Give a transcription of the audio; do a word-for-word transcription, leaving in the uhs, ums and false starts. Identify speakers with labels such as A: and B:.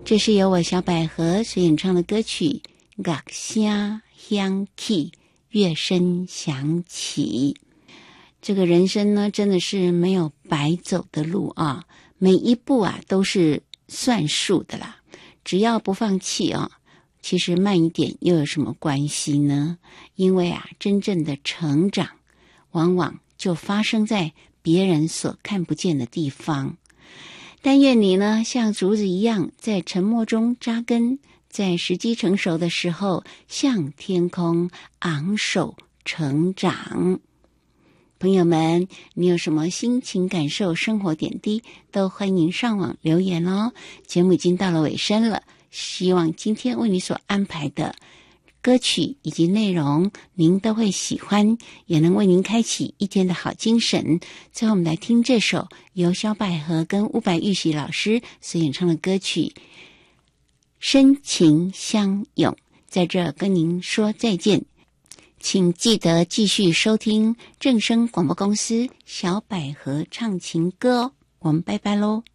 A: 这是由我小百合所演唱的歌曲《乐声响起》，乐声响起。这个人生呢，真的是没有白走的路啊，每一步啊都是算数的啦。只要不放弃啊，其实慢一点又有什么关系呢？因为啊，真正的成长往往就发生在别人所看不见的地方。但愿你呢，像竹子一样，在沉默中扎根，在时机成熟的时候，向天空昂首成长。朋友们，你有什么心情感受、生活点滴，都欢迎上网留言哦。节目已经到了尾声了，希望今天为你所安排的歌曲以及内容您都会喜欢，也能为您开启一天的好精神。最后我们来听这首由小百合跟伍佰玉喜老师所演唱的歌曲《深情相拥》，在这跟您说再见。请记得继续收听正声广播公司小百合唱情歌哦，我们拜拜喽。